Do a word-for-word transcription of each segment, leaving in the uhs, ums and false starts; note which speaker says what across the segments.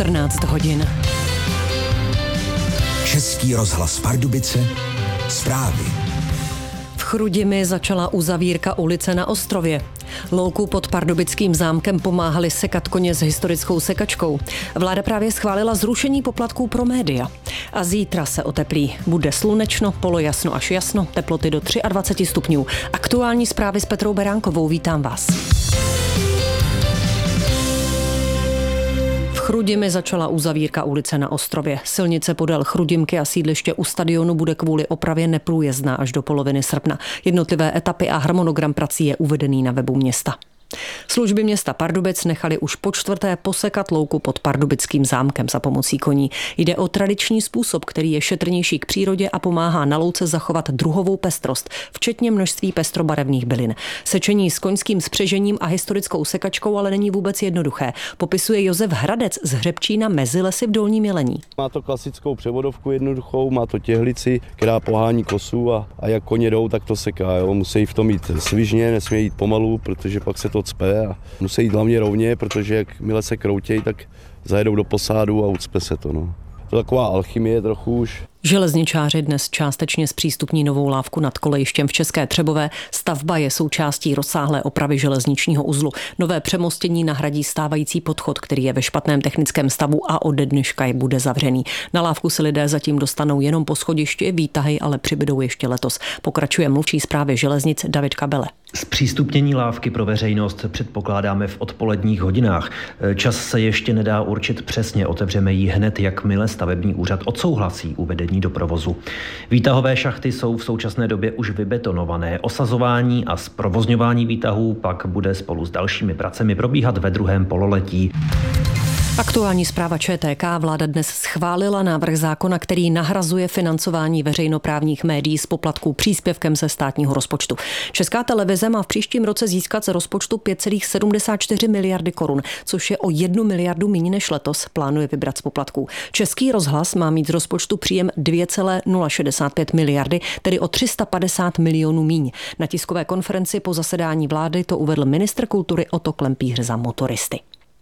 Speaker 1: čtrnáct hodin.
Speaker 2: Český rozhlas Pardubice, zprávy.
Speaker 1: V Chrudimi začala uzavírka ulice na Ostrově. Louku pod pardubickým zámkem pomáhali sekat koně s historickou sekačkou. Vláda právě schválila zrušení poplatků pro média. A zítra se oteplí. Bude slunečno, polojasno až jasno, teploty do dvacet tři stupňů. Aktuální zprávy s Petrou Beránkovou, vítám vás. V Chrudimi začala uzavírka ulice na Ostrově. Silnice podél Chrudimky a sídliště u stadionu bude kvůli opravě neprůjezdná až do poloviny srpna. Jednotlivé etapy a harmonogram prací je uvedený na webu města. Služby města Pardubic nechali už po čtvrté posekat louku pod pardubickým zámkem za pomocí koní. Jde o tradiční způsob, který je šetrnější k přírodě a pomáhá na louce zachovat druhovou pestrost, včetně množství pestrobarevných bylin. Sečení s koňským spřežením a historickou sekačkou ale není vůbec jednoduché, popisuje Josef Hradec z Hřebčína mezi lesy v Dolním Jelení.
Speaker 3: Má to klasickou převodovku jednoduchou, má to těhlici, která pohání kosu a, a jak koně jdou, tak to seká. Jo. Musí v tom jít svižně, nesmí jít pomalu, protože pak se to cpe a musí jít hlavně rovně, protože jakmile se kroutějí, tak zajedou do posádu a ucpe se to. No. To je taková alchymie trochu už.
Speaker 1: Železničáři dnes částečně zpřístupní novou lávku nad kolejištěm v České Třebové. Stavba je součástí rozsáhlé opravy železničního uzlu. Nové přemostění nahradí stávající podchod, který je ve špatném technickém stavu a ode dneška je bude zavřený. Na lávku se lidé zatím dostanou jenom po schodišti, výtahy ale přibydou ještě letos. Pokračuje mluvčí zprávy železnic David Kabele.
Speaker 4: Zpřístupnění lávky pro veřejnost předpokládáme v odpoledních hodinách. Čas se ještě nedá určit přesně, otevřeme ji hned, jakmile stavební úřad odsouhlasí uvedení do provozu. Výtahové šachty jsou v současné době už vybetonované. Osazování a zprovozňování výtahů pak bude spolu s dalšími pracemi probíhat ve druhém pololetí.
Speaker 1: Aktuální zpráva Č T K. Vláda dnes schválila návrh zákona, který nahrazuje financování veřejnoprávních médií z poplatků příspěvkem ze státního rozpočtu. Česká televize má v příštím roce získat z rozpočtu pět celá sedmdesát čtyři miliardy korun, což je o jednu miliardu méně než letos plánuje vybrat z poplatků. Český rozhlas má mít z rozpočtu příjem dvě celá nula šedesát pět miliardy, tedy o tři sta padesát milionů míň. Na tiskové konferenci po zasedání vlády to uvedl ministr kultury Otto Klempíř za motoristy.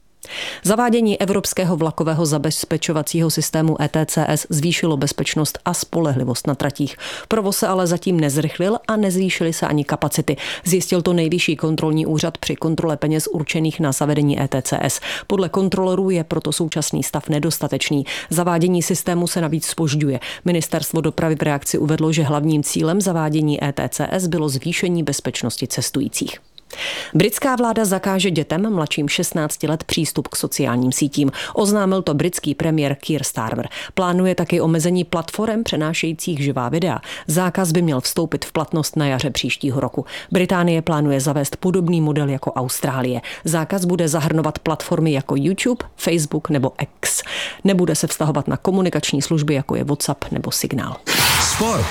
Speaker 1: Zavádění evropského vlakového zabezpečovacího systému E T C S zvýšilo bezpečnost a spolehlivost na tratích. Provoz se ale zatím nezrychlil a nezvýšily se ani kapacity. Zjistil to Nejvyšší kontrolní úřad při kontrole peněz určených na zavedení E T C S. Podle kontrolorů je proto současný stav nedostatečný. Zavádění systému se navíc zpožďuje. Ministerstvo dopravy v reakci uvedlo, že hlavním cílem zavádění E T C S bylo zvýšení bezpečnosti cestujících. Britská vláda zakáže dětem mladším šestnácti let přístup k sociálním sítím. Oznámil to britský premiér Keir Starmer. Plánuje taky omezení platform přenášejících živá videa. Zákaz by měl vstoupit v platnost na jaře příštího roku. Británie plánuje zavést podobný model jako Austrálie. Zákaz bude zahrnovat platformy jako YouTube, Facebook nebo X. Nebude se vztahovat na komunikační služby jako je WhatsApp nebo Signál.
Speaker 2: Sport.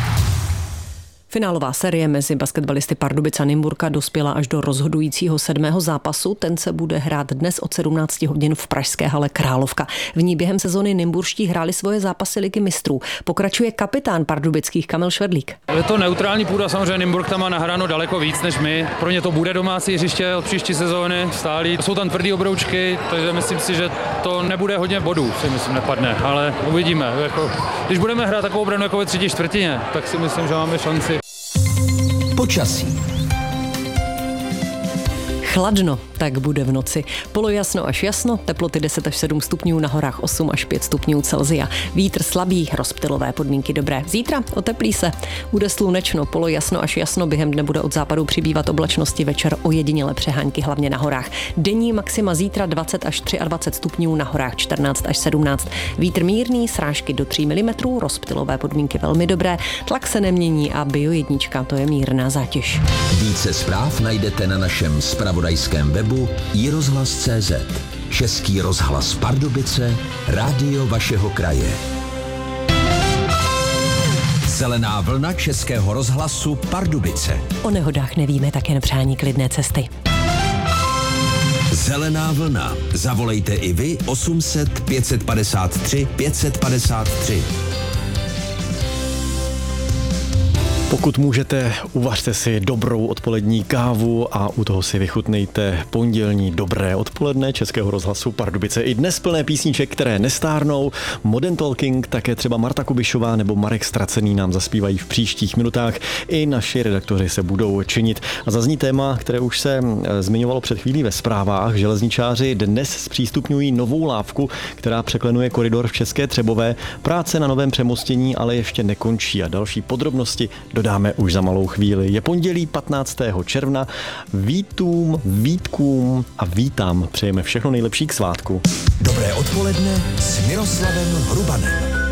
Speaker 1: Finálová série mezi basketbalisty Pardubic a Nymburka dospěla až do rozhodujícího sedmého zápasu. Ten se bude hrát dnes od sedmnáct hodin v pražské hale Královka. V ní během sezony nymburští hráli svoje zápasy Ligy mistrů. Pokračuje kapitán pardubických Kamil Švedlík.
Speaker 5: Je to neutrální půda, samozřejmě Nymburk tam má nahráno daleko víc než my. Pro ně to bude domácí hřiště od příští sezóny stálý. Jsou tam tvrdý obroučky, takže myslím si, že to nebude hodně bodů, si myslím nepadne, ale uvidíme. Jako, když budeme hrát takovou obranu jako ve třetí čtvrtině, tak si myslím, že máme šanci.
Speaker 2: Počasí.
Speaker 1: Chladno, tak bude v noci. Polojasno až jasno, teploty deset až sedm stupňů, na horách osm až pět stupňů Celsia. Vítr slabý, rozptylové podmínky dobré. Zítra oteplí se, bude slunečno, polojasno až jasno, během dne bude od západu přibývat oblačnosti, večer ojedinělé přehánky, hlavně na horách. Denní maxima zítra dvacet až dvacet tři stupňů, na horách čtrnáct až sedmnáct. Vítr mírný, srážky do tří milimetrů, rozptylové podmínky velmi dobré, tlak se nemění a biojednička, to je mírná zátěž.
Speaker 2: Více zpráv najdete na našem zpravodajském webu i rozhlas tečka cé zet. Český rozhlas Pardubice, rádio vašeho kraje. Zelená vlna Českého rozhlasu Pardubice.
Speaker 1: O nehodách nevíme, tak jen přání klidné cesty.
Speaker 2: Zelená vlna. Zavolejte i vy osm set pět padesát tři pět padesát tři.
Speaker 6: Pokud můžete, uvařte si dobrou odpolední kávu a u toho si vychutnejte pondělní dobré odpoledne Českého rozhlasu Pardubice. I dnes plné písniček, které nestárnou. Modern Talking, také třeba Marta Kubišová nebo Marek Stracený nám zaspívají v příštích minutách. I naši redaktoři se budou činit. A zazní téma, které už se zmiňovalo před chvílí ve zprávách. Železničáři dnes zpřístupňují novou lávku, která překlenuje koridor v České Třebové. Práce na novém přemostění ale ještě nekončí a další podrobnosti dodáme už za malou chvíli. Je pondělí patnáctého června. Vítům, Vítkům a vítám. Přejeme všechno nejlepší k svátku.
Speaker 2: Dobré odpoledne s Miroslavem Hrubanem.